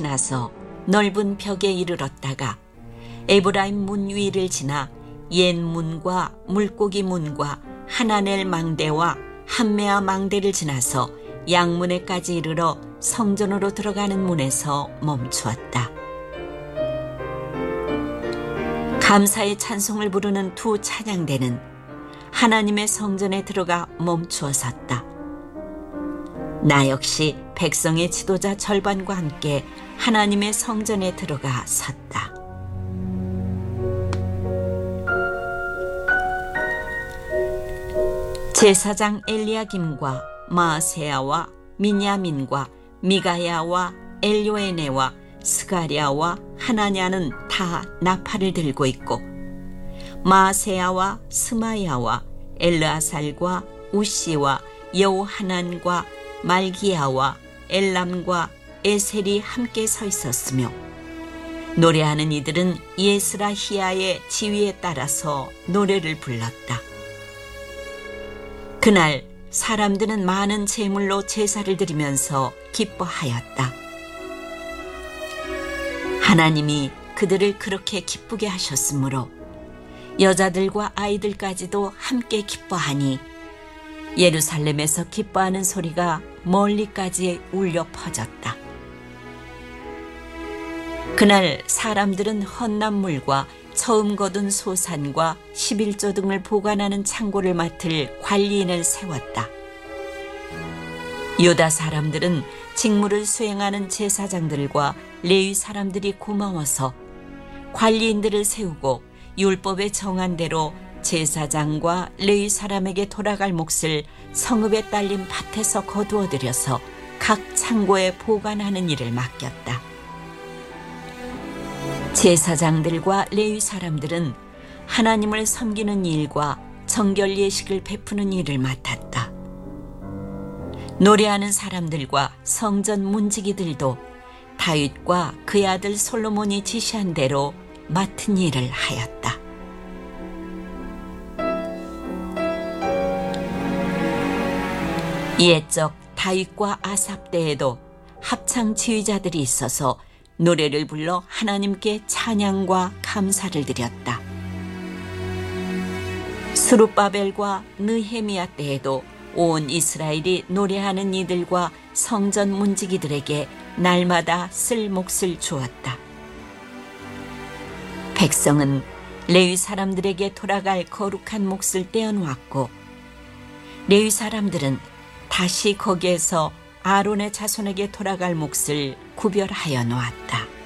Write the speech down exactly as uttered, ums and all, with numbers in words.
지나서 넓은 벽에 이르렀다가 에브라임 문 위를 지나 옛 문과 물고기 문과 하나넬 망대와 함메아 망대를 지나서 양문에까지 이르러 성전으로 들어가는 문에서 멈추었다. 감사의 찬송을 부르는 두 찬양대는 하나님의 성전에 들어가 멈추어 섰다. 나 역시 백성의 지도자 절반과 함께 하나님의 성전에 들어가 섰다. 제사장 엘리야김과 마아세야와 미냐민과 미가야와 엘요에네와 스가랴와 하나냐는 다 나팔을 들고 있고 마아세야와 스마야와 엘르아살과 우시와 여호하난과 말기야와 엘람과 에셀이 함께 서 있었으며 노래하는 이들은 예스라히야의 지휘에 따라서 노래를 불렀다. 그날 사람들은 많은 제물로 제사를 드리면서 기뻐하였다. 하나님이 그들을 그렇게 기쁘게 하셨으므로 여자들과 아이들까지도 함께 기뻐하니 예루살렘에서 기뻐하는 소리가 멀리까지 울려 퍼졌다. 그날 사람들은 헌납물과 처음 거둔 소산과 십일조 등을 보관하는 창고를 맡을 관리인을 세웠다. 유다 사람들은 직무를 수행하는 제사장들과 레위 사람들이 고마워서 관리인들을 세우고 율법에 정한 대로 제사장과 레위 사람에게 돌아갈 몫을 성읍에 딸린 밭에서 거두어들여서 각 창고에 보관하는 일을 맡겼다. 제사장들과 레위 사람들은 하나님을 섬기는 일과 정결 예식을 베푸는 일을 맡았다. 노래하는 사람들과 성전 문지기들도 다윗과 그의 아들 솔로몬이 지시한 대로 맡은 일을 하였다. 옛적 다윗과 아삽 때에도 합창 지휘자들이 있어서 노래를 불러 하나님께 찬양과 감사를 드렸다. 스룹바벨과 느헤미야 때에도 온 이스라엘이 노래하는 이들과 성전 문지기들에게 날마다 쓸 몫을 주었다. 백성은 레위 사람들에게 돌아갈 거룩한 몫을 떼어놓았고 레위 사람들은 다시 거기에서 아론의 자손에게 돌아갈 몫을 구별하여 놓았다.